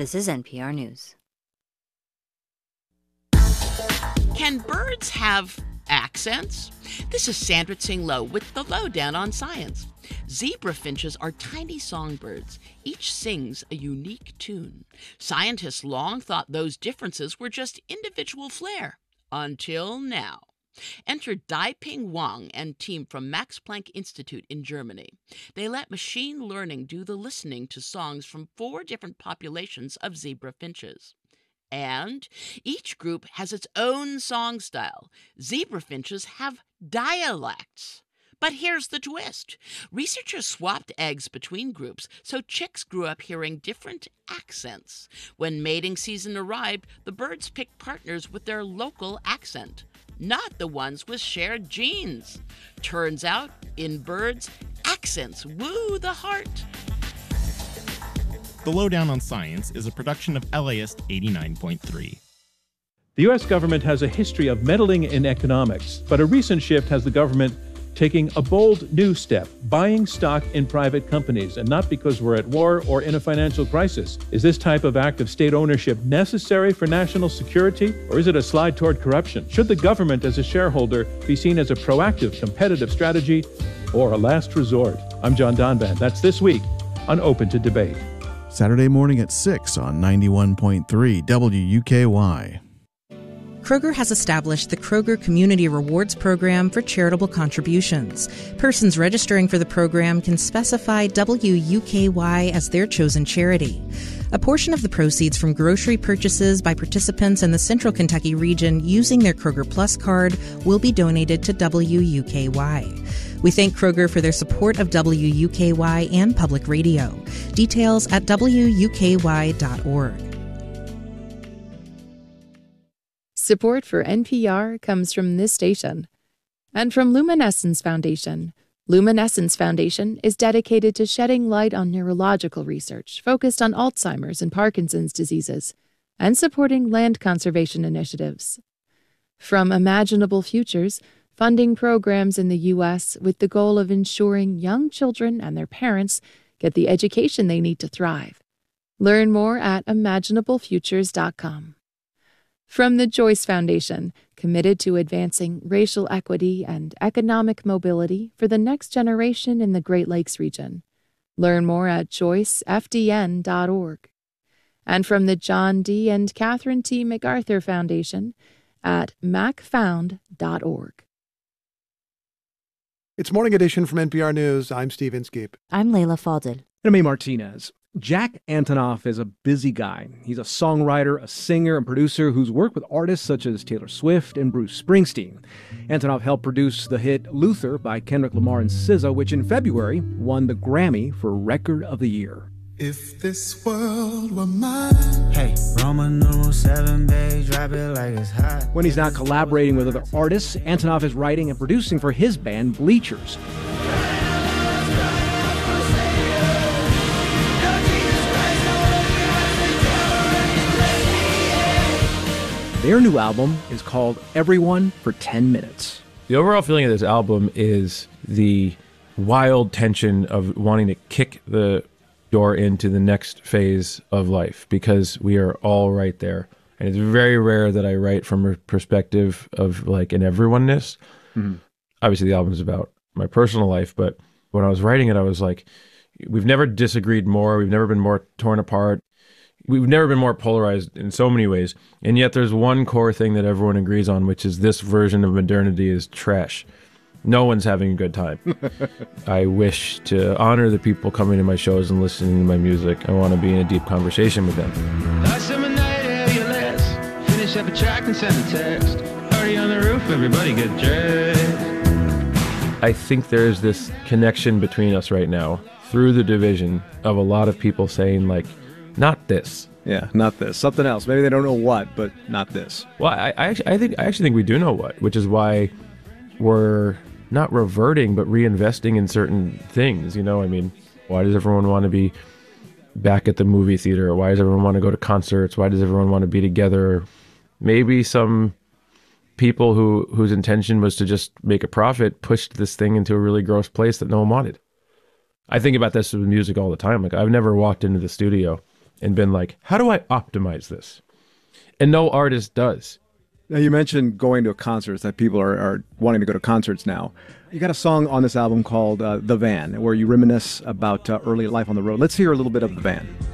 This is NPR News. Can birds have accents? This is Sandra Tsing Loh with the Lowdown on Science. Zebra finches are tiny songbirds. Each sings a unique tune. Scientists long thought those differences were just individual flair. Until now. Enter Daiping Wang and team from Max Planck Institute in Germany. They let machine learning do the listening to songs from 4 different populations of zebra finches. And each group has its own song style. Zebra finches have dialects. But here's the twist. Researchers swapped eggs between groups, so chicks grew up hearing different accents. When mating season arrived, the birds picked partners with their local accent, not the ones with shared genes. Turns out, in birds, accents woo the heart. The Lowdown on Science is a production of LAist 89.3. The U.S. government has a history of meddling in economics, but a recent shift has the government taking a bold new step, buying stock in private companies, and not because we're at war or in a financial crisis. Is this type of act of state ownership necessary for national security, or is it a slide toward corruption? Should the government as a shareholder be seen as a proactive, competitive strategy or a last resort? I'm John Donvan. That's This Week on Open to Debate. Saturday morning at 6 on 91.3 WUKY. Kroger has established the Kroger Community Rewards Program for charitable contributions. Persons registering for the program can specify WUKY as their chosen charity. A portion of the proceeds from grocery purchases by participants in the Central Kentucky region using their Kroger Plus card will be donated to WUKY. We thank Kroger for their support of WUKY and public radio. Details at WUKY.org. Support for NPR comes from this station and from Luminescence Foundation. Luminescence Foundation is dedicated to shedding light on neurological research focused on Alzheimer's and Parkinson's diseases and supporting land conservation initiatives. From Imaginable Futures, funding programs in the U.S. with the goal of ensuring young children and their parents get the education they need to thrive. Learn more at imaginablefutures.com. From the Joyce Foundation, committed to advancing racial equity and economic mobility for the next generation in the Great Lakes region. Learn more at joycefdn.org. And from the John D. and Catherine T. MacArthur Foundation at macfound.org. It's Morning Edition from NPR News. I'm Steve Inskeep. I'm Layla Fadel. And I'm A. Martinez. Jack Antonoff is a busy guy. He's a songwriter, a singer, and producer who's worked with artists such as Taylor Swift and Bruce Springsteen. Antonoff helped produce the hit Luther by Kendrick Lamar and SZA, which in February won the Grammy for Record of the Year. If this world were mine. Hey, Roman numeral 7, babe, drop it like it's hot. When he's not collaborating with other artists, Antonoff is writing and producing for his band Bleachers. Their new album is called Everyone for 10 Minutes. The overall feeling of this album is the wild tension of wanting to kick the door into the next phase of life, because we are all right there. And it's very rare that I write from a perspective of like an everyone-ness. Mm-hmm. Obviously, the album is about my personal life, but when I was writing it, I was like, we've never disagreed more. We've never been more torn apart. We've never been more polarized in so many ways. And yet there's one core thing that everyone agrees on, which is this version of modernity is trash. No one's having a good time. I wish to honor the people coming to my shows and listening to my music. I want to be in a deep conversation with them. Last summer night, finish up a track and send a text. Party on the roof, everybody get dressed. I think there's this connection between us right now through the division of a lot of people saying like, not this. Yeah, not this. Something else. Maybe they don't know what, but not this. Well, I actually think we do know what, which is why we're not reverting, but reinvesting in certain things. You know, I mean, why does everyone want to be back at the movie theater? Why does everyone want to go to concerts? Why does everyone want to be together? Maybe some people whose intention was to just make a profit pushed this thing into a really gross place that no one wanted. I think about this with music all the time. Like, I've never walked into the studio and been like, how do I optimize this? And no artist does. Now, you mentioned going to concerts, that people are wanting to go to concerts now. You got a song on this album called The Van, where you reminisce about early life on the road. Let's hear a little bit of The Van.